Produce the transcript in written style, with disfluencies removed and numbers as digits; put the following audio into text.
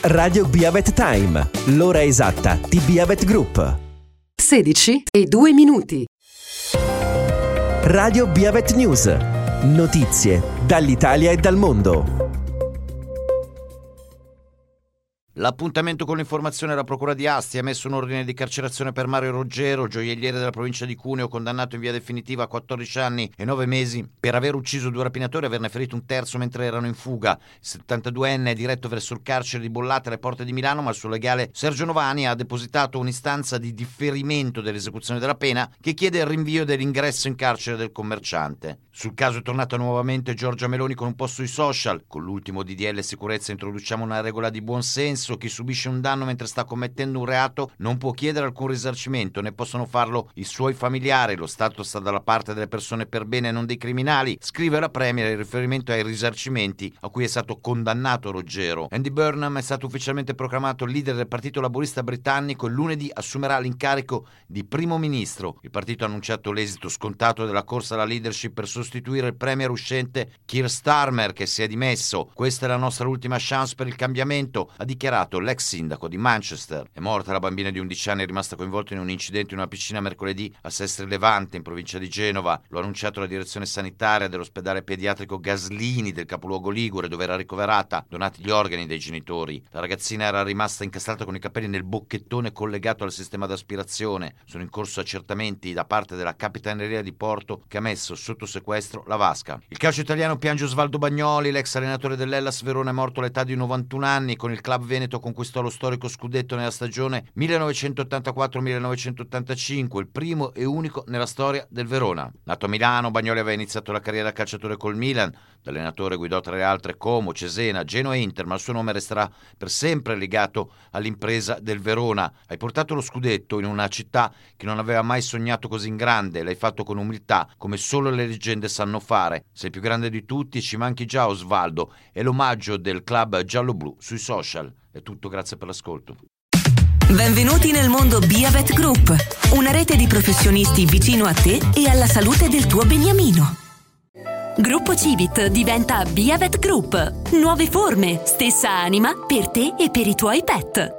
Radio Biavet Time, l'ora esatta di Biavet Group. 16:02. Radio Biavet News, notizie dall'Italia e dal mondo. L'appuntamento con l'informazione alla Procura di Asti ha emesso un ordine di carcerazione per Mario Roggero, gioielliere della provincia di Cuneo, condannato in via definitiva a 14 anni e 9 mesi per aver ucciso 2 rapinatori e averne ferito un terzo mentre erano in fuga. Il 72enne è diretto verso il carcere di Bollate alle porte di Milano, ma il suo legale Sergio Novani ha depositato un'istanza di differimento dell'esecuzione della pena che chiede il rinvio dell'ingresso in carcere del commerciante. Sul caso è tornata nuovamente Giorgia Meloni con un post sui social. Con l'ultimo DDL sicurezza introduciamo una regola di buon senso. Chi subisce un danno mentre sta commettendo un reato non può chiedere alcun risarcimento, né possono farlo i suoi familiari. Lo Stato sta dalla parte delle persone per bene e non dei criminali, scrive la Premier in riferimento ai risarcimenti a cui è stato condannato Roggero. Andy Burnham è stato ufficialmente proclamato leader del Partito Laburista britannico e lunedì assumerà l'incarico di primo ministro. Il partito ha annunciato l'esito scontato della corsa alla leadership per sostituire il premier uscente Keir Starmer, che si è dimesso. Questa è la nostra ultima chance per il cambiamento, ha dichiarato l'ex sindaco di Manchester. È morta la bambina di 11 anni rimasta coinvolta in un incidente in una piscina mercoledì a Sestri Levante, in provincia di Genova. Lo ha annunciato la direzione sanitaria dell'ospedale pediatrico Gaslini del capoluogo ligure, dove era ricoverata, donati gli organi dei genitori. La ragazzina era rimasta incastrata con i capelli nel bocchettone collegato al sistema d'aspirazione. Sono in corso accertamenti da parte della Capitaneria di Porto, che ha messo sotto sequestro la vasca. Il calcio italiano piange Osvaldo Bagnoli, l'ex allenatore dell'Hellas Verona, è morto all'età di 91 anni. Con il club veneto conquistò lo storico scudetto nella stagione 1984-1985, il primo e unico nella storia del Verona. Nato a Milano, Bagnoli aveva iniziato la carriera da calciatore col Milan. Da allenatore guidò tra le altre Como, Cesena, Genoa e Inter, ma il suo nome resterà per sempre legato all'impresa del Verona. Hai portato lo scudetto in una città che non aveva mai sognato così in grande, l'hai fatto con umiltà, come solo le leggende sanno fare. Sei più grande di tutti, ci manchi già Osvaldo. È l'omaggio del club giallo-blu sui social. È tutto, grazie per l'ascolto. Benvenuti nel mondo Biavet Group, una rete di professionisti vicino a te e alla salute del tuo beniamino. Gruppo Civit diventa Biavet Group. Nuove forme, stessa anima per te e per i tuoi pet.